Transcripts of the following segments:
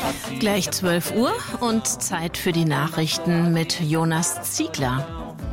Gleich 12 Uhr und Zeit für die Nachrichten mit Jonas Ziegler.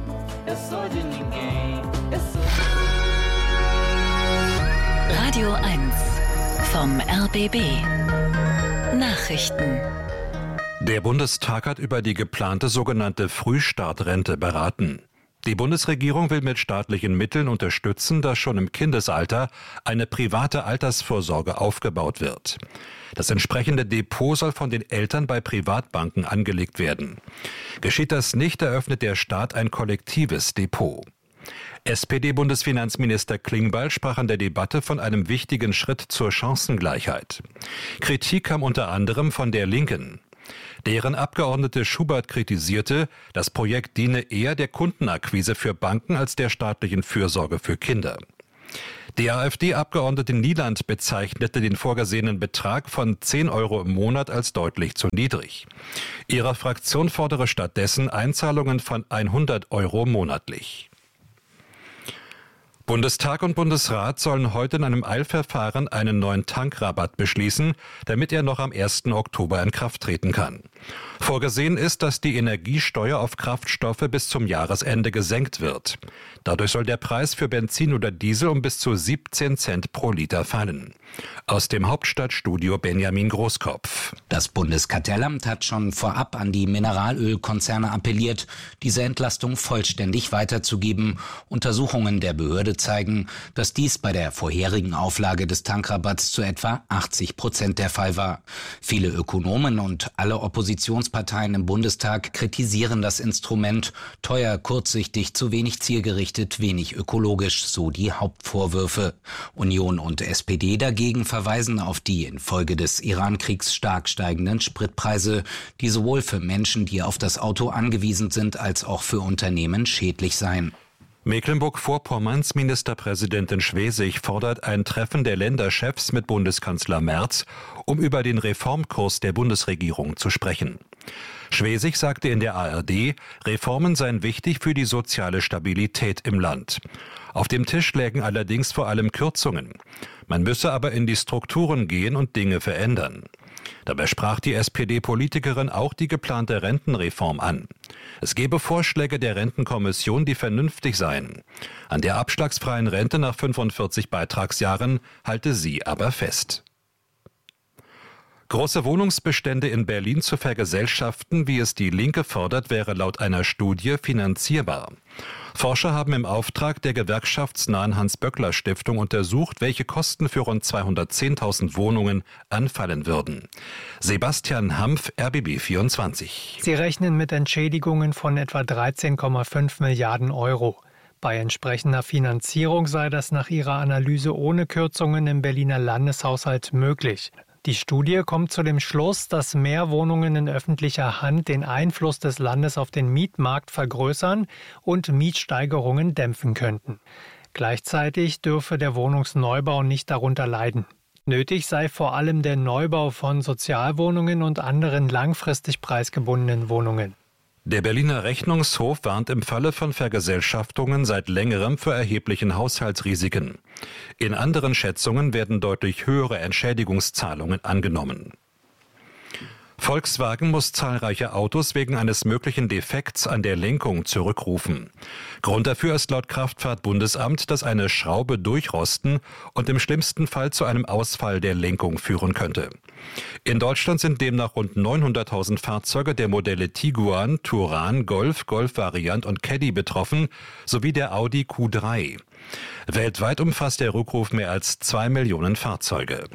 Radio 1 vom RBB. Nachrichten. Der Bundestag hat über die geplante sogenannte Frühstartrente beraten. Die Bundesregierung will mit staatlichen Mitteln unterstützen, dass schon im Kindesalter eine private Altersvorsorge aufgebaut wird. Das entsprechende Depot soll von den Eltern bei Privatbanken angelegt werden. Geschieht das nicht, eröffnet der Staat ein kollektives Depot. SPD-Bundesfinanzminister Klingbeil sprach an der Debatte von einem wichtigen Schritt zur Chancengleichheit. Kritik kam unter anderem von der Linken. Deren Abgeordnete Schubert kritisierte, das Projekt diene eher der Kundenakquise für Banken als der staatlichen Fürsorge für Kinder. Die AfD-Abgeordnete Nieland bezeichnete den vorgesehenen Betrag von 10 € im Monat als deutlich zu niedrig. Ihre Fraktion fordere stattdessen Einzahlungen von 100 € monatlich. Bundestag und Bundesrat sollen heute in einem Eilverfahren einen neuen Tankrabatt beschließen, damit er noch am 1. Oktober in Kraft treten kann. Vorgesehen ist, dass die Energiesteuer auf Kraftstoffe bis zum Jahresende gesenkt wird. Dadurch soll der Preis für Benzin oder Diesel um bis zu 17 Cent pro Liter fallen. Aus dem Hauptstadtstudio Benjamin Großkopf. Das Bundeskartellamt hat schon vorab an die Mineralölkonzerne appelliert, diese Entlastung vollständig weiterzugeben. Untersuchungen der Behörde zeigen, dass dies bei der vorherigen Auflage des Tankrabatts zu etwa 80% der Fall war. Viele Ökonomen und alle Oppositionsparteien im Bundestag kritisieren das Instrument. Teuer, kurzsichtig, zu wenig zielgerichtet, wenig ökologisch, so die Hauptvorwürfe. Union und SPD dagegen verweisen auf die infolge des Iran-Kriegs stark steigenden Spritpreise, die sowohl für Menschen, die auf das Auto angewiesen sind, als auch für Unternehmen schädlich seien. Mecklenburg-Vorpommerns Ministerpräsidentin Schwesig fordert ein Treffen der Länderchefs mit Bundeskanzler Merz, um über den Reformkurs der Bundesregierung zu sprechen. Schwesig sagte in der ARD, Reformen seien wichtig für die soziale Stabilität im Land. Auf dem Tisch lägen allerdings vor allem Kürzungen. Man müsse aber in die Strukturen gehen und Dinge verändern. Dabei sprach die SPD-Politikerin auch die geplante Rentenreform an. Es gebe Vorschläge der Rentenkommission, die vernünftig seien. An der abschlagsfreien Rente nach 45 Beitragsjahren halte sie aber fest. Große Wohnungsbestände in Berlin zu vergesellschaften, wie es die Linke fordert, wäre laut einer Studie finanzierbar. Forscher haben im Auftrag der gewerkschaftsnahen Hans-Böckler-Stiftung untersucht, welche Kosten für rund 210.000 Wohnungen anfallen würden. Sebastian Hampf, RBB 24. Sie rechnen mit Entschädigungen von etwa 13,5 Milliarden €. Bei entsprechender Finanzierung sei das nach ihrer Analyse ohne Kürzungen im Berliner Landeshaushalt möglich. Die Studie kommt zu dem Schluss, dass mehr Wohnungen in öffentlicher Hand den Einfluss des Landes auf den Mietmarkt vergrößern und Mietsteigerungen dämpfen könnten. Gleichzeitig dürfe der Wohnungsneubau nicht darunter leiden. Nötig sei vor allem der Neubau von Sozialwohnungen und anderen langfristig preisgebundenen Wohnungen. Der Berliner Rechnungshof warnt im Falle von Vergesellschaftungen seit längerem vor erheblichen Haushaltsrisiken. In anderen Schätzungen werden deutlich höhere Entschädigungszahlungen angenommen. Volkswagen muss zahlreiche Autos wegen eines möglichen Defekts an der Lenkung zurückrufen. Grund dafür ist laut Kraftfahrtbundesamt, dass eine Schraube durchrosten und im schlimmsten Fall zu einem Ausfall der Lenkung führen könnte. In Deutschland sind demnach rund 900.000 Fahrzeuge der Modelle Tiguan, Touran, Golf, Golf-Variant und Caddy betroffen, sowie der Audi Q3. Weltweit umfasst der Rückruf mehr als 2 Millionen Fahrzeuge.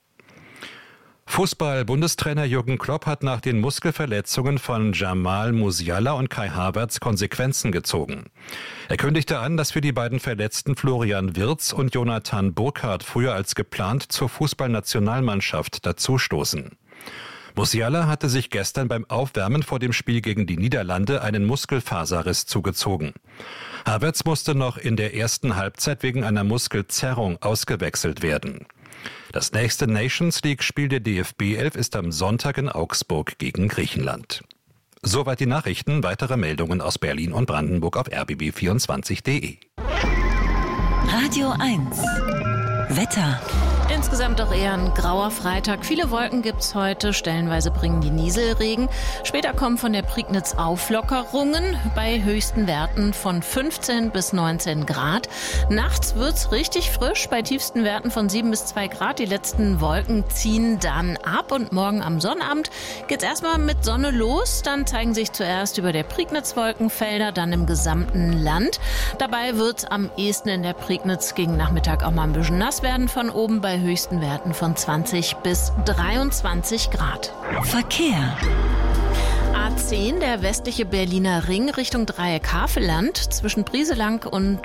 Fußball-Bundestrainer Jürgen Klopp hat nach den Muskelverletzungen von Jamal Musiala und Kai Havertz Konsequenzen gezogen. Er kündigte an, dass für die beiden Verletzten Florian Wirtz und Jonathan Burkhardt früher als geplant zur Fußballnationalmannschaft dazustoßen. Musiala hatte sich gestern beim Aufwärmen vor dem Spiel gegen die Niederlande einen Muskelfaserriss zugezogen. Havertz musste noch in der ersten Halbzeit wegen einer Muskelzerrung ausgewechselt werden. Das nächste Nations League-Spiel der DFB 11 ist am Sonntag in Augsburg gegen Griechenland. Soweit die Nachrichten. Weitere Meldungen aus Berlin und Brandenburg auf rbb24.de. Radio 1 Wetter. Insgesamt doch eher ein grauer Freitag. Viele Wolken gibt's heute, stellenweise bringen die Nieselregen. Später kommen von der Prignitz Auflockerungen bei höchsten Werten von 15 bis 19 Grad. Nachts wird's richtig frisch bei tiefsten Werten von 7 bis 2 Grad. Die letzten Wolken ziehen dann ab und morgen am Sonnabend geht's erstmal mit Sonne los. Dann zeigen sich zuerst über der Prignitz Wolkenfelder, dann im gesamten Land. Dabei wird's am ehesten in der Prignitz gegen Nachmittag auch mal ein bisschen nass werden von oben bei höchsten Werten von 20 bis 23 Grad. Verkehr. A10, der westliche Berliner Ring Richtung Dreieck-Havelland. Zwischen Brieselang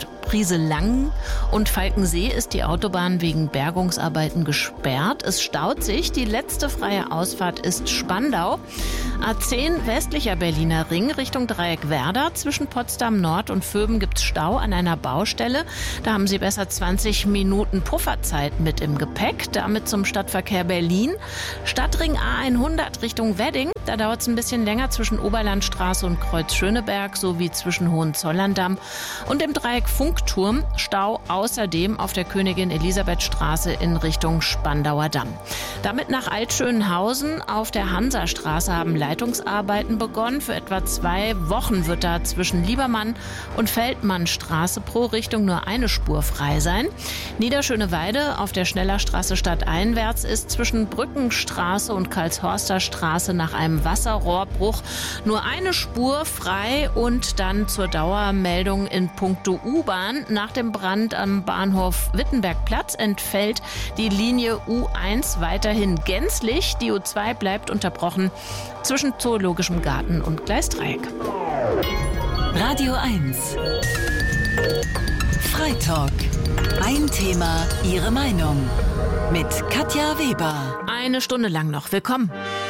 und Falkensee ist die Autobahn wegen Bergungsarbeiten gesperrt. Es staut sich. Die letzte freie Ausfahrt ist Spandau. A10, westlicher Berliner Ring Richtung Dreieck-Werder. Zwischen Potsdam Nord und Vöben gibt es Stau an einer Baustelle. Da haben Sie besser 20 Minuten Pufferzeit mit im Gepäck. Damit zum Stadtverkehr Berlin. Stadtring A100 Richtung Wedding. Da dauert es ein bisschen länger zwischen Oberlandstraße und Kreuz Schöneberg sowie zwischen Hohenzollern-Damm und dem Dreieck Funkturm. Stau außerdem auf der Königin-Elisabeth-Straße in Richtung Spandauer Damm. Damit nach Altschönhausen auf der Hansastraße haben Leitungsarbeiten begonnen. Für etwa 2 Wochen wird da zwischen Liebermann und Feldmannstraße pro Richtung nur eine Spur frei sein. Niederschöneweide auf der Schnellerstraße stadteinwärts ist zwischen Brückenstraße und Karlshorster Straße nach einem Wasserrohrbruch nur eine Spur frei und dann zur Dauermeldung in puncto U-Bahn. Nach dem Brand am Bahnhof Wittenbergplatz entfällt die Linie U1 weiterhin gänzlich. Die U2 bleibt unterbrochen zwischen Zoologischem Garten und Gleisdreieck. Radio 1. Freitalk. Ein Thema, Ihre Meinung. Mit Katja Weber. Eine Stunde lang noch. Willkommen.